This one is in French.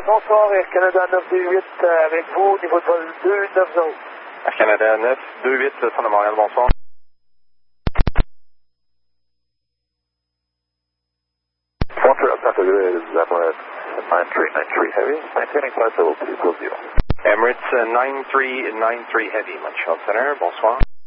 Bonsoir, Air Canada 928 avec vous, niveau de vol 290. Air Canada 928, centre de Montréal, bonsoir. Emirates 9393 Heavy, maintaining flight level 240. Emirates 9393 Heavy, Montreal Center, bonsoir.